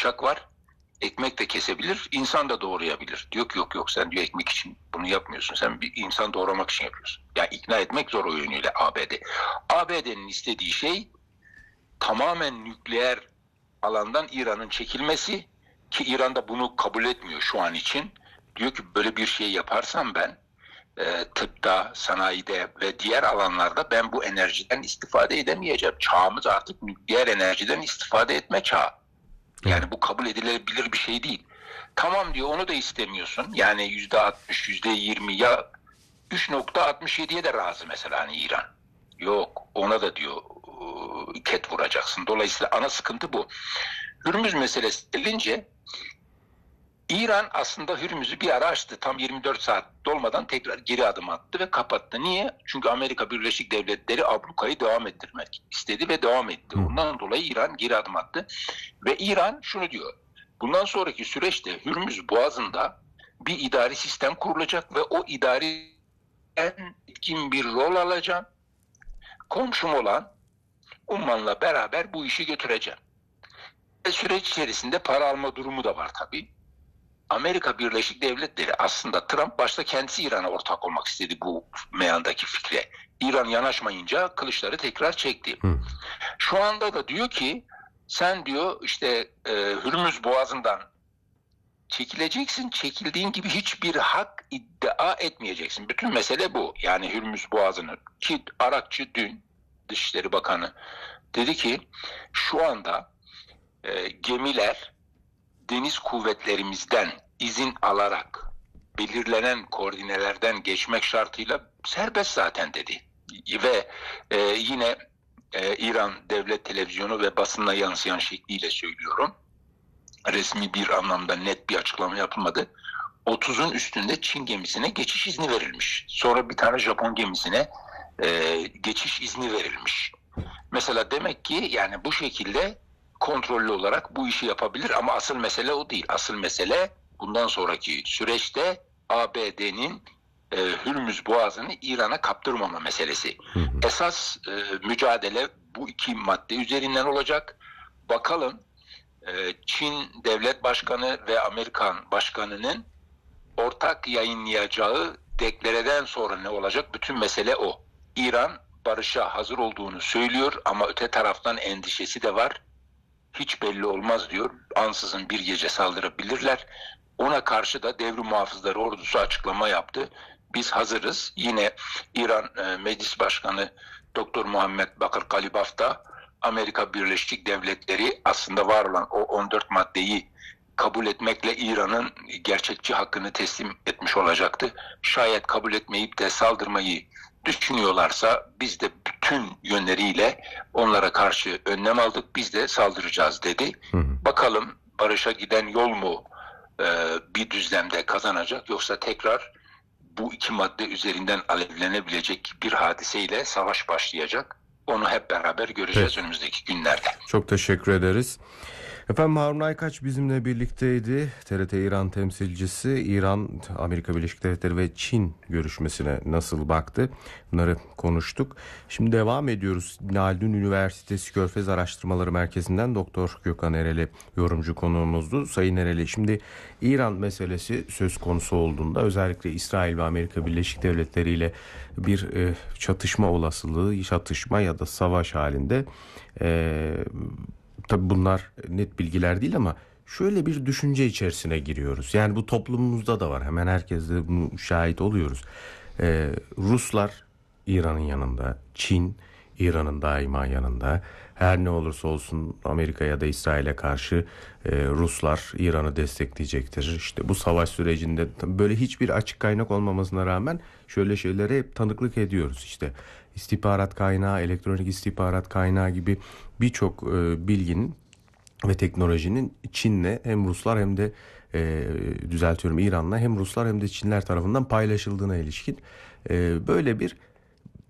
bıçak var. Ekmek de kesebilir, insan da doğrayabilir. Diyor ki yok sen diyor ekmek için bunu yapmıyorsun. Sen bir insan doğramak için yapıyorsun. Yani ikna etmek zor o yönüyle ABD. ABD'nin istediği şey tamamen nükleer alandan İran'ın çekilmesi, ki İran da bunu kabul etmiyor şu an için. Diyor ki böyle bir şey yaparsam ben tıpta, sanayide ve diğer alanlarda ben bu enerjiden istifade edemeyeceğim. Çağımız artık nükleer enerjiden istifade etme çağı. Yani bu kabul edilebilir bir şey değil. Tamam diyor, onu da istemiyorsun. Yani %60, %20 ya 3,67'ye de razı mesela hani İran. Yok, ona da diyor ket vuracaksın. Dolayısıyla ana sıkıntı bu. Hürmüz meselesi gelince İran aslında Hürmüz'ü bir ara açtı. Tam 24 saat dolmadan tekrar geri adım attı ve kapattı. Niye? Çünkü Amerika Birleşik Devletleri ablukayı devam ettirmek istedi ve devam etti. Ondan dolayı İran geri adım attı. Ve İran şunu diyor. Bundan sonraki süreçte Hürmüz Boğazı'nda bir idari sistem kurulacak ve o idari en etkin bir rol alacağım. Komşum olan Umman'la beraber bu işi götüreceğim. Ve süreç içerisinde para alma durumu da var tabii. Amerika Birleşik Devletleri aslında Trump başta kendisi İran'a ortak olmak istedi bu meyandaki fikre. İran yanaşmayınca kılıçları tekrar çekti. Şu anda da diyor ki sen diyor işte Hürmüz Boğazı'ndan çekileceksin. Çekildiğin gibi hiçbir hak iddia etmeyeceksin. Bütün mesele bu. Yani Hürmüz Boğazı'nı, ki Arakçı dün Dışişleri Bakanı dedi ki şu anda gemiler deniz kuvvetlerimizden izin alarak belirlenen koordinelerden geçmek şartıyla serbest zaten dedi. Ve yine İran Devlet Televizyonu ve basına yansıyan şekliyle söylüyorum. Resmi bir anlamda net bir açıklama yapılmadı. 30'un üstünde Çin gemisine geçiş izni verilmiş. Sonra bir tane Japon gemisine geçiş izni verilmiş. Mesela demek ki yani bu şekilde kontrollü olarak bu işi yapabilir ama asıl mesele o değil. Asıl mesele bundan sonraki süreçte ABD'nin Hürmüz Boğazı'nı İran'a kaptırmama meselesi. Esas mücadele bu iki madde üzerinden olacak. Bakalım Çin Devlet Başkanı ve Amerikan Başkanı'nın ortak yayınlayacağı deklareden sonra ne olacak? Bütün mesele o. İran barışa hazır olduğunu söylüyor ama öte taraftan endişesi de var. Hiç belli olmaz diyor. Ansızın bir gece saldırabilirler. Ona karşı da Devrim Muhafızları Ordusu açıklama yaptı. Biz hazırız. Yine İran Meclis Başkanı Doktor Muhammed Bakır Kalibaf da Amerika Birleşik Devletleri aslında var olan o 14 maddeyi kabul etmekle İran'ın gerçekçi hakkını teslim etmiş olacaktı. Şayet kabul etmeyip de saldırmayı düşünüyorlarsa biz de bütün yönleriyle onlara karşı önlem aldık. Biz de saldıracağız dedi. Bakalım barışa giden yol mu bir düzlemde kazanacak, yoksa tekrar bu iki madde üzerinden alevlenebilecek bir hadiseyle savaş başlayacak. Onu hep beraber göreceğiz önümüzdeki günlerde. Çok teşekkür ederiz. Efendim Harun Aykaç bizimle birlikteydi. TRT İran temsilcisi. İran, Amerika Birleşik Devletleri ve Çin görüşmesine nasıl baktı? Bunları konuştuk. Şimdi devam ediyoruz. Haldun Üniversitesi Körfez Araştırmaları Merkezi'nden Doktor Gökhan Ereli yorumcu konuğumuzdu. Sayın Ereli, şimdi İran meselesi söz konusu olduğunda özellikle İsrail ve Amerika Birleşik Devletleri ile bir çatışma olasılığı, çatışma ya da savaş halinde tabii bunlar net bilgiler değil ama şöyle bir düşünce içerisine giriyoruz. Yani bu toplumumuzda da var. Hemen herkes de bunu şahit oluyoruz. Ruslar İran'ın yanında, Çin İran'ın daima yanında. Her ne olursa olsun Amerika ya da İsrail'e karşı Ruslar İran'ı destekleyecektir. İşte bu savaş sürecinde böyle hiçbir açık kaynak olmamasına rağmen şöyle şeylere hep tanıklık ediyoruz. İşte istihbarat kaynağı, elektronik istihbarat kaynağı gibi birçok bilginin ve teknolojinin Çin'le hem Ruslar hem de İran'la hem Ruslar hem de Çinler tarafından paylaşıldığına ilişkin böyle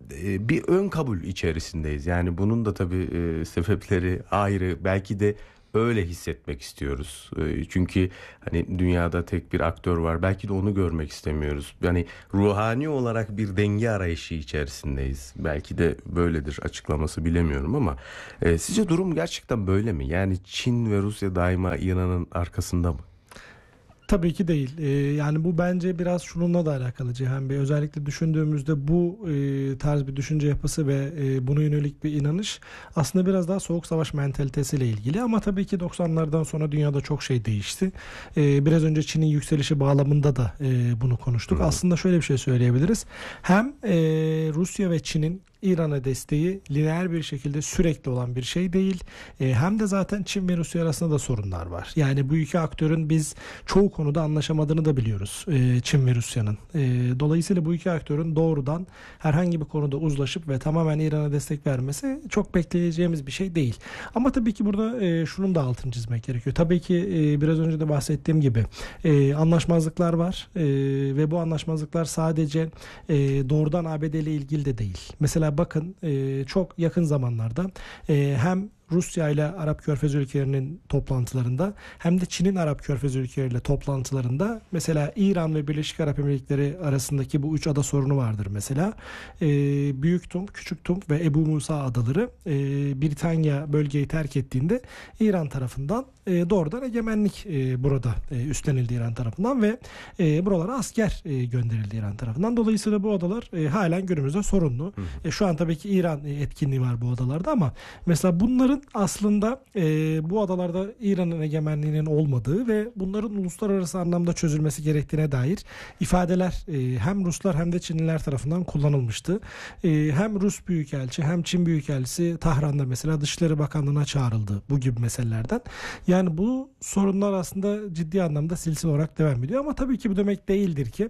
bir ön kabul içerisindeyiz. Yani bunun da tabii sebepleri ayrı. Belki de öyle hissetmek istiyoruz. Çünkü hani dünyada tek bir aktör var. Belki de onu görmek istemiyoruz. Yani ruhani olarak bir denge arayışı içerisindeyiz. Belki de böyledir, açıklaması bilemiyorum ama sizce durum gerçekten böyle mi? Yani Çin ve Rusya daima İran'ın arkasında mı? Tabii ki değil. Yani bu bence biraz şununla da alakalı Cihan Bey. Özellikle düşündüğümüzde bu tarz bir düşünce yapısı ve buna yönelik bir inanış aslında biraz daha soğuk savaş mentalitesiyle ilgili. Ama tabii ki 90'lardan sonra dünyada çok şey değişti. Biraz önce Çin'in yükselişi bağlamında da bunu konuştuk. Aslında şöyle bir şey söyleyebiliriz. Hem Rusya ve Çin'in İran'a desteği lineer bir şekilde sürekli olan bir şey değil. Hem de zaten Çin ve Rusya arasında da sorunlar var. Yani bu iki aktörün biz çoğu konuda anlaşamadığını da biliyoruz. Çin ve Rusya'nın. Dolayısıyla bu iki aktörün doğrudan herhangi bir konuda uzlaşıp ve tamamen İran'a destek vermesi çok bekleyeceğimiz bir şey değil. Ama tabii ki burada şunun da altını çizmek gerekiyor. Tabii ki biraz önce de bahsettiğim gibi anlaşmazlıklar var. Ve bu anlaşmazlıklar sadece doğrudan ABD ile ilgili de değil. Mesela bakın çok yakın zamanlarda hem Rusya ile Arap Körfezi ülkelerinin toplantılarında hem de Çin'in Arap Körfezi ülkeleriyle toplantılarında mesela İran ve Birleşik Arap Emirlikleri arasındaki bu üç ada sorunu vardır mesela. Büyük Tum, Küçük Tum ve Ebu Musa adaları Britanya bölgeyi terk ettiğinde İran tarafından doğrudan egemenlik burada üstlenildi İran tarafından ve buralara asker gönderildi İran tarafından. Dolayısıyla bu adalar halen günümüzde sorunlu. Şu an tabii ki İran etkinliği var bu adalarda ama mesela bunların aslında bu adalarda İran'ın egemenliğinin olmadığı ve bunların uluslararası anlamda çözülmesi gerektiğine dair ifadeler hem Ruslar hem de Çinliler tarafından kullanılmıştı. Hem Rus Büyükelçi hem Çin Büyükelçisi Tahran'da mesela Dışişleri Bakanlığı'na çağrırıldı bu gibi meselelerden. Yani bu sorunlar aslında ciddi anlamda silsile olarak devam ediyor ama tabii ki bu demek değildir ki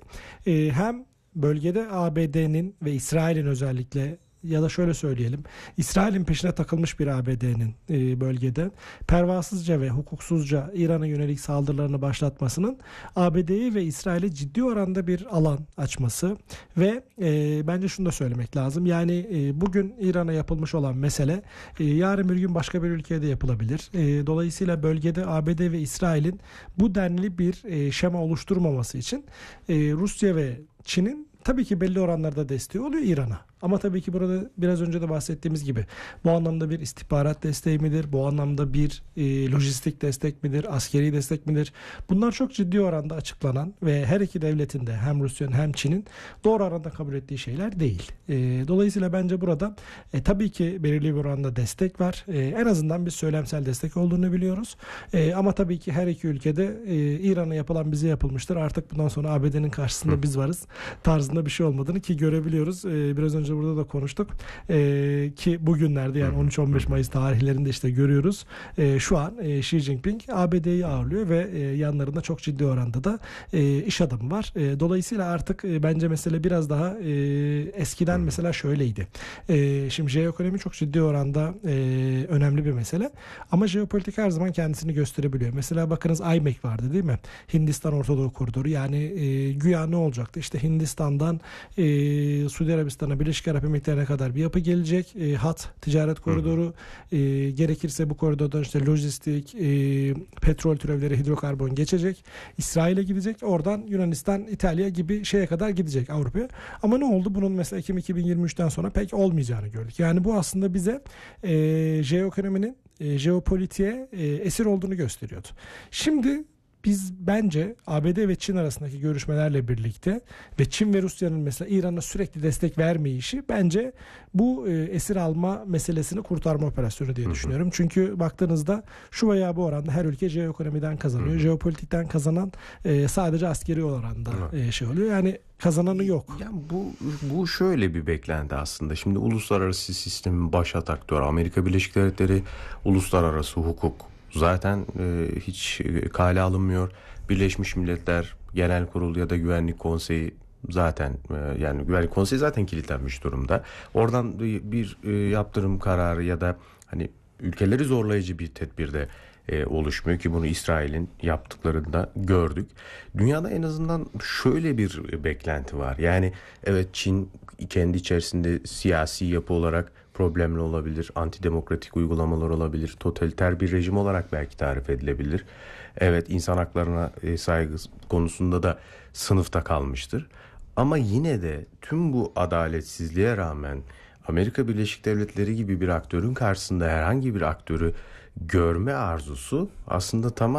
hem bölgede ABD'nin ve İsrail'in özellikle ya da şöyle söyleyelim, İsrail'in peşine takılmış bir ABD'nin bölgede pervasızca ve hukuksuzca İran'a yönelik saldırılarını başlatmasının ABD'yi ve İsrail'e ciddi oranda bir alan açması ve bence şunu da söylemek lazım. Yani bugün İran'a yapılmış olan mesele yarın bir gün başka bir ülkeye de yapılabilir. Dolayısıyla bölgede ABD ve İsrail'in bu denli bir şema oluşturmaması için Rusya ve Çin'in tabii ki belli oranlarda desteği oluyor İran'a. Ama tabii ki burada biraz önce de bahsettiğimiz gibi bu anlamda bir istihbarat desteği midir? Bu anlamda bir lojistik destek midir? Askeri destek midir? Bunlar çok ciddi oranda açıklanan ve her iki devletin de hem Rusya'nın hem Çin'in doğru oranda kabul ettiği şeyler değil. Dolayısıyla bence burada tabii ki belirli bir oranda destek var. En azından bir söylemsel destek olduğunu biliyoruz. Ama tabii ki her iki ülkede İran'a yapılan bize yapılmıştır. Artık bundan sonra ABD'nin karşısında biz varız tarzında bir şey olmadığını ki görebiliyoruz. Biraz önce burada da konuştuk. Ki bugünlerde yani 13-15 Mayıs tarihlerinde işte görüyoruz. Şu an Xi Jinping ABD'yi ağırlıyor ve yanlarında çok ciddi oranda da iş adamı var. Dolayısıyla artık bence mesele biraz daha eskiden mesela şöyleydi. Şimdi jeoekonomi çok ciddi oranda önemli bir mesele. Ama jeopolitik her zaman kendisini gösterebiliyor. Mesela bakınız IMEC vardı değil mi? Hindistan Orta Doğu Koridoru. Yani güya ne olacaktı? İşte Hindistan'dan Suudi Arabistan'a, Birleşik Arap Emirlikleri'ne kadar bir yapı gelecek. Hat, ticaret koridoru. Gerekirse bu koridordan işte lojistik, petrol türevleri, hidrokarbon geçecek. İsrail'e gidecek. Oradan Yunanistan, İtalya gibi şeye kadar gidecek Avrupa'ya. Ama ne oldu? Bunun mesela Ekim 2023'ten sonra pek olmayacağını gördük. Yani bu aslında bize jeoekonominin jeopolitiğe esir olduğunu gösteriyordu. Şimdi biz bence ABD ve Çin arasındaki görüşmelerle birlikte ve Çin ve Rusya'nın mesela İran'a sürekli destek vermeyişi bence bu esir alma meselesini kurtarma operasyonu diye düşünüyorum. Çünkü baktığınızda şu veya bu oranda her ülke jeoekonomiden kazanıyor. Jeopolitikten kazanan sadece askeri oranda şey oluyor. Yani kazananı yok. Yani bu şöyle bir beklenti aslında. Şimdi uluslararası sistemin baş aktörü Amerika Birleşik Devletleri, uluslararası hukuk zaten hiç kale alınmıyor. Birleşmiş Milletler Genel Kurulu ya da Güvenlik Konseyi zaten yani Güvenlik Konseyi zaten kilitlenmiş durumda. Oradan bir yaptırım kararı ya da hani ülkeleri zorlayıcı bir tedbirde oluşmuyor ki bunu İsrail'in yaptıklarında gördük. Dünyada en azından şöyle bir beklenti var. Yani evet Çin kendi içerisinde siyasi yapı olarak problemli olabilir, antidemokratik uygulamalar olabilir, totaliter bir rejim olarak belki tarif edilebilir. Evet, insan haklarına saygı konusunda da sınıfta kalmıştır. Ama yine de tüm bu adaletsizliğe rağmen Amerika Birleşik Devletleri gibi bir aktörün karşısında herhangi bir aktörü görme arzusu aslında tamamen